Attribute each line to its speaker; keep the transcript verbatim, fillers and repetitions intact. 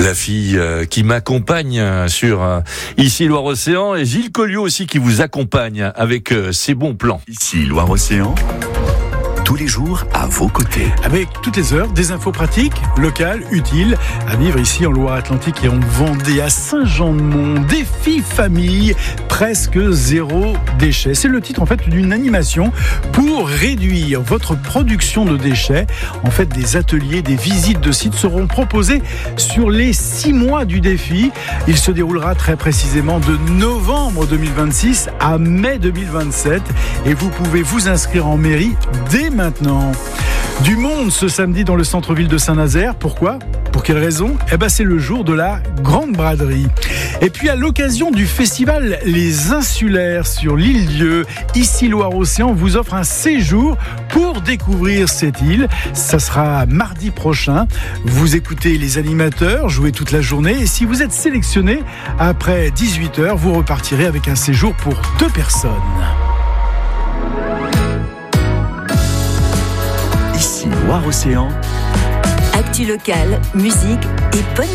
Speaker 1: La fille euh, qui m'accompagne sur euh, Ici Loire-Océan, et Gilles Colliot aussi qui vous accompagne avec euh, ses bons plans.
Speaker 2: Ici Loire-Océan, tous les jours à vos côtés.
Speaker 3: Avec toutes les heures, des infos pratiques, locales, utiles, à vivre ici en Loire-Atlantique et en Vendée, à Saint-Jean-de-Mont. Défi famille, presque zéro déchet. C'est le titre en fait d'une animation pour réduire votre production de déchets. En fait, des ateliers, des visites de sites seront proposés sur les six mois du défi. Il se déroulera très précisément de novembre deux mille vingt-six à mai deux mille vingt-sept et vous pouvez vous inscrire en mairie dès maintenant. Du monde ce samedi dans le centre-ville de Saint-Nazaire. Pourquoi ? Pour quelle raison ? Eh ben, c'est le jour de la Grande Braderie. Et puis, à l'occasion du festival Les Insulaires sur l'île Dieu, Ici Loire-Océan vous offre un séjour pour découvrir cette île. Ça sera mardi prochain. Vous écoutez les animateurs jouer toute la journée. Et si vous êtes sélectionné, après dix-huit heures, vous repartirez avec un séjour pour deux personnes.
Speaker 2: Ici Loire-Océan.
Speaker 4: Actu locale, musique et bonne